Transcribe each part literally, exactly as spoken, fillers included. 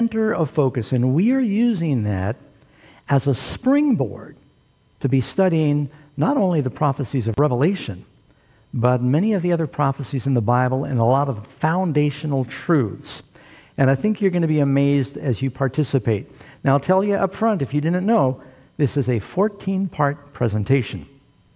center of focus, and we are using that as a springboard to be studying not only the prophecies of Revelation, but many of the other prophecies in the Bible and a lot of foundational truths. And I think you're going to be amazed as you participate. Now, I'll tell you up front, if you didn't know, this is a fourteen-part presentation.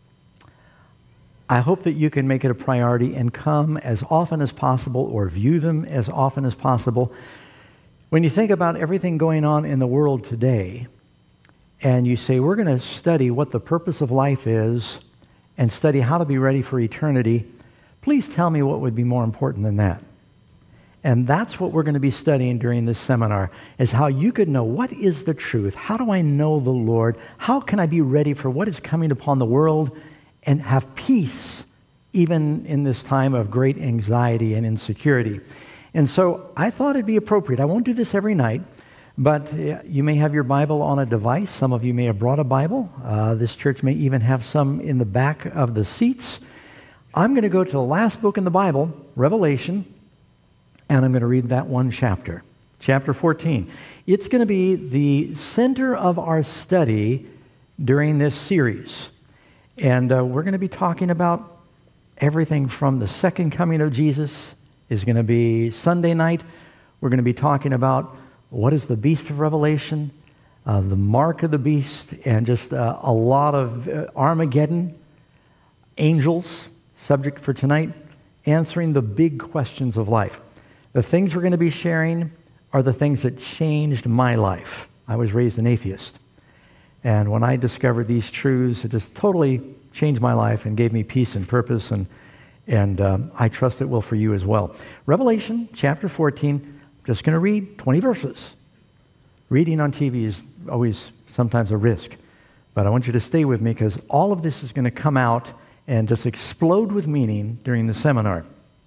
I hope that you can make it a priority and come as often as possible or view them as often as possible. When you think about everything going on in the world today, and you say, we're going to study what the purpose of life is and study how to be ready for eternity, please tell me what would be more important than that. And that's what we're going to be studying during this seminar, is how you could know what is the truth. How do I know the Lord? How can I be ready for what is coming upon the world and have peace even in this time of great anxiety and insecurity? And so I thought it'd be appropriate. I won't do this every night, but you may have your Bible on a device. Some of you may have brought a Bible. Uh, this church may even have some in the back of the seats. I'm going to go to the last book in the Bible, Revelation, and I'm going to read that one chapter, chapter fourteen. It's going to be the center of our study during this series. And uh, we're going to be talking about everything from the second coming of Jesus is going to be Sunday night. We're going to be talking about what is the beast of Revelation, uh, the mark of the beast, and just uh, a lot of uh, Armageddon, angels, subject for tonight, answering the big questions of life. The things we're going to be sharing are the things that changed my life. I was raised an atheist. And when I discovered these truths, it just totally changed my life and gave me peace and purpose, and and um, I trust it will for you as well. Revelation chapter fourteen, I'm just going to read twenty verses. Reading on T V is always sometimes a risk, but I want you to stay with me because all of this is going to come out and just explode with meaning during the seminar.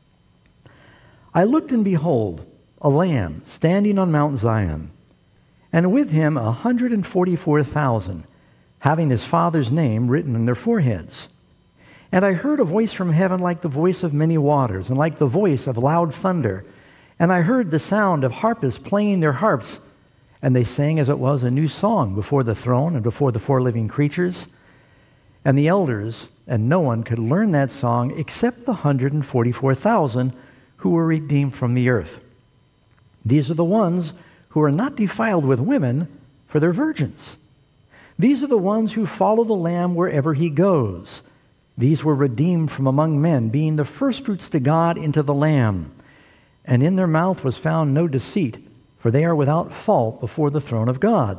I looked, and behold, a Lamb standing on Mount Zion, and with him a hundred and forty-four thousand, having his Father's name written on their foreheads. And I heard a voice from heaven like the voice of many waters, and like the voice of loud thunder. And I heard the sound of harpists playing their harps, and they sang as it was a new song before the throne and before the four living creatures. And the elders, and no one could learn that song except the hundred and forty-four thousand who were redeemed from the earth. These are the ones who are not defiled with women, for they're virgins. These are the ones who follow the Lamb wherever he goes. These were redeemed from among men, being the firstfruits to God into the Lamb. And in their mouth was found no deceit, for they are without fault before the throne of God.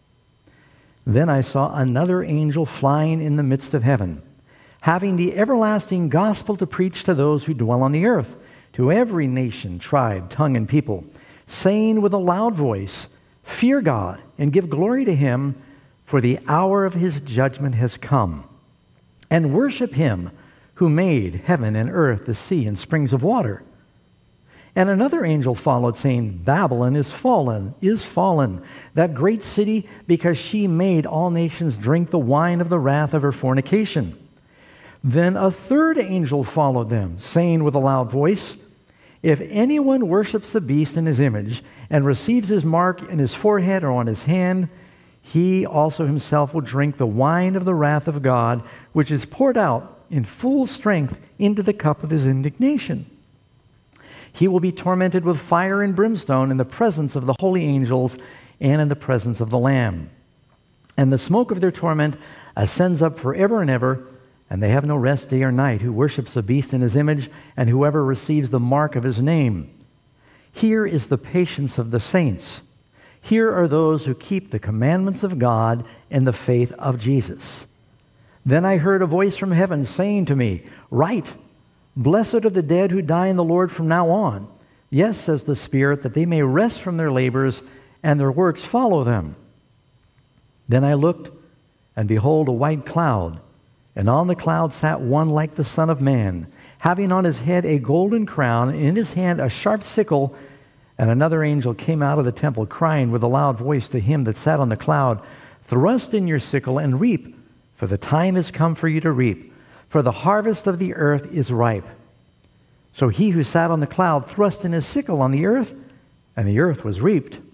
Then I saw another angel flying in the midst of heaven, having the everlasting gospel to preach to those who dwell on the earth, to every nation, tribe, tongue, and people, saying with a loud voice, fear God and give glory to him, for the hour of his judgment has come. And worship him who made heaven and earth, the sea, and springs of water. And another angel followed, saying, Babylon is fallen, is fallen, that great city, because she made all nations drink the wine of the wrath of her fornication. Then a third angel followed them, saying with a loud voice, if anyone worships the beast in his image and receives his mark in his forehead or on his hand, he also himself will drink the wine of the wrath of God, which is poured out in full strength into the cup of his indignation. He will be tormented with fire and brimstone in the presence of the holy angels and in the presence of the Lamb. And the smoke of their torment ascends up forever and ever, and they have no rest day or night, who worships the beast in his image, and whoever receives the mark of his name. Here is the patience of the saints. Here are those who keep the commandments of God and the faith of Jesus. Then I heard a voice from heaven saying to me, write, blessed are the dead who die in the Lord from now on. Yes, says the Spirit, that they may rest from their labors, and their works follow them. Then I looked, and behold, a white cloud, and on the cloud sat one like the Son of Man, having on his head a golden crown, and in his hand a sharp sickle. And another angel came out of the temple, crying with a loud voice to him that sat on the cloud, thrust in your sickle and reap, for the time has come for you to reap, for the harvest of the earth is ripe. So he who sat on the cloud thrust in his sickle on the earth, and the earth was reaped.